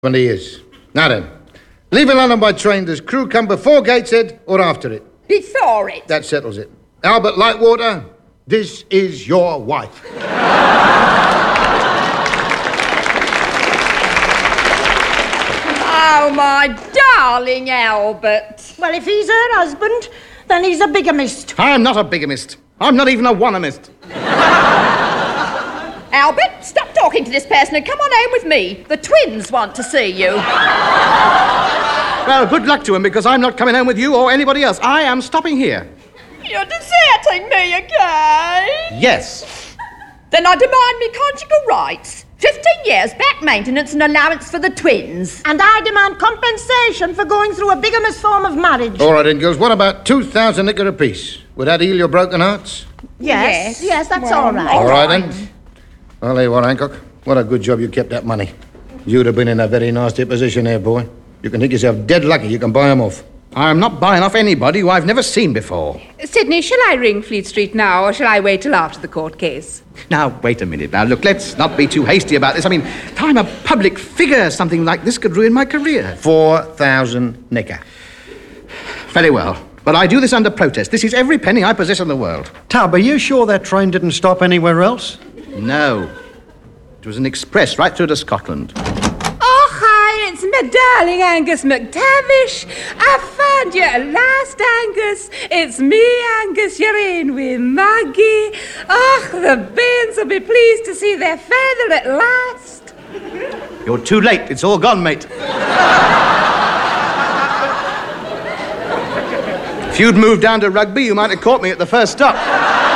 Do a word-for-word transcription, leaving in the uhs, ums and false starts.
twenty years. Now then, leaving London by train, does crew come before Gateshead or after it? Before it. That settles it. Albert Lightwater, this is your wife. Oh, my darling Albert. Well, if he's her husband, then he's a bigamist. I'm not a bigamist. I'm not even a one-amist. Albert, stop talking to this person and come on home with me. The twins want to see you. Well, good luck to him, because I'm not coming home with you or anybody else. I am stopping here. You're deserting me again? Yes. Then I demand me conjugal rights. Fifteen years back maintenance and allowance for the twins. And I demand compensation for going through a bigamous form of marriage. All right, then, girls, what about two thousand nicker apiece? Would that heal your broken hearts? Yes, yes, Yes. that's Well, all right. All right, then. Well, there you are, Hancock. What a good job you kept that money. You'd have been in a very nasty position there, boy. You can think yourself dead lucky you can buy them off. I'm not buying off anybody who I've never seen before. Sydney, shall I ring Fleet Street now, or shall I wait till after the court case? Now, wait a minute. Now, look, let's not be too hasty about this. I mean, I'm a public figure. Something like this could ruin my career. Four thousand nicker. Very well. But I do this under protest. This is every penny I possess in the world. Tab, are you sure that train didn't stop anywhere else? No. It was an express right through to Scotland. Oh, hi, it's my darling Angus McTavish. I found you at last, Angus. It's me, Angus. You're in with Maggie. Oh, the bairns will be pleased to see their father at last. You're too late. It's all gone, mate. If you'd moved down to Rugby, you might have caught me at the first stop.